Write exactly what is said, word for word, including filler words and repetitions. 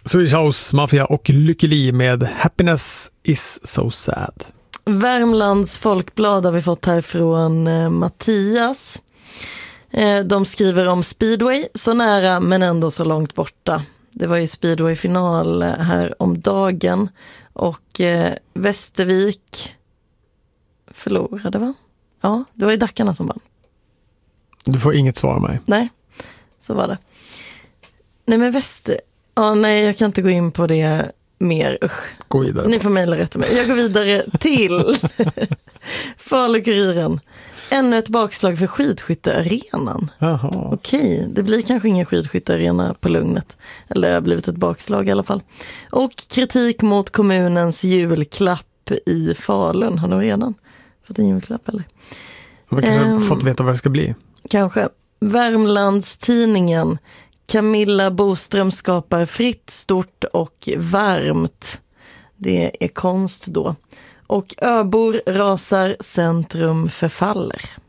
Swedish House Mafia och Lykke Li med Happiness is so sad. Värmlands Folkblad har vi fått här från eh, Mattias. Eh, de skriver om speedway, så nära men ändå så långt borta. Det var ju speedway-final här om dagen och eh, Västervik förlorade, va? Ja, det var ju Dackarna som vann. Du får inget svar av mig. Nej, så var det. Nej, men Väster... Ja, nej, jag kan inte gå in på det mer. Usch. Gå vidare. Ni får mejla rätt mig. Jag går vidare till Falu-Kuriren. Ännu ett bakslag för skidskyttearenan. Jaha. Okej, det blir kanske ingen skidskyttearena på Lugnet. Eller det har blivit ett bakslag i alla fall. Och kritik mot kommunens julklapp i Falun. Har de redan fått en julklapp eller? De har kanske Um, fått veta vad det ska bli. Kanske. Värmlandstidningen. Camilla Boström skapar fritt, stort och varmt. Det är konst då. Och öbor rasar, centrum förfaller.